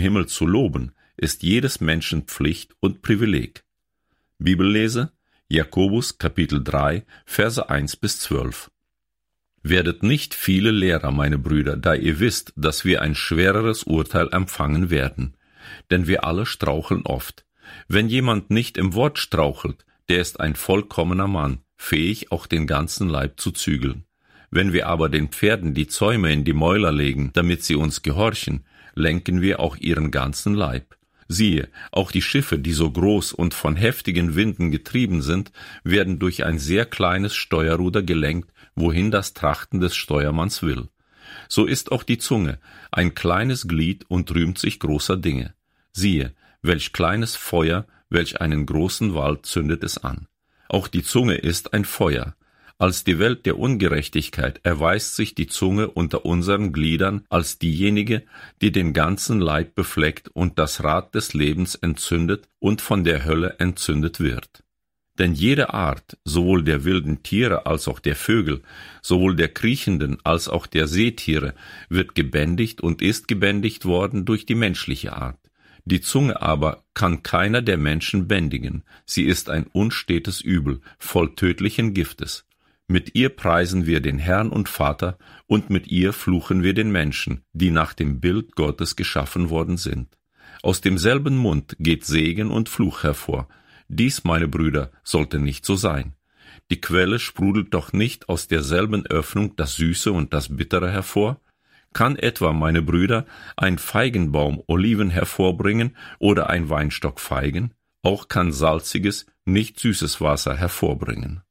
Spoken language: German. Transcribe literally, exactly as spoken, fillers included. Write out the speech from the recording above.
Himmel zu loben, ist jedes Menschen Pflicht und Privileg. Bibellese Jakobus Kapitel drei, Verse eins bis zwölf. Werdet nicht viele Lehrer, meine Brüder, da ihr wisst, dass wir ein schwereres Urteil empfangen werden. Denn wir alle straucheln oft. Wenn jemand nicht im Wort strauchelt, der ist ein vollkommener Mann, fähig, auch den ganzen Leib zu zügeln. Wenn wir aber den Pferden die Zäume in die Mäuler legen, damit sie uns gehorchen, lenken wir auch ihren ganzen Leib. Siehe, auch die Schiffe, die so groß und von heftigen Winden getrieben sind, werden durch ein sehr kleines Steuerruder gelenkt, wohin das Trachten des Steuermanns will. So ist auch die Zunge, ein kleines Glied und rühmt sich großer Dinge. Siehe, welch kleines Feuer, welch einen großen Wald zündet es an. Auch die Zunge ist ein Feuer. Als die Welt der Ungerechtigkeit erweist sich die Zunge unter unseren Gliedern als diejenige, die den ganzen Leib befleckt und das Rad des Lebens entzündet und von der Hölle entzündet wird. Denn jede Art, sowohl der wilden Tiere als auch der Vögel, sowohl der kriechenden als auch der Seetiere, wird gebändigt und ist gebändigt worden durch die menschliche Art. Die Zunge aber kann keiner der Menschen bändigen, sie ist ein unstetes Übel, voll tödlichen Giftes. Mit ihr preisen wir den Herrn und Vater, und mit ihr fluchen wir den Menschen, die nach dem Bild Gottes geschaffen worden sind. Aus demselben Mund geht Segen und Fluch hervor. Dies, meine Brüder, sollte nicht so sein. Die Quelle sprudelt doch nicht aus derselben Öffnung das Süße und das Bittere hervor? Kann etwa, meine Brüder, ein Feigenbaum Oliven hervorbringen oder ein Weinstock Feigen? Auch kann salziges, nicht süßes Wasser hervorbringen.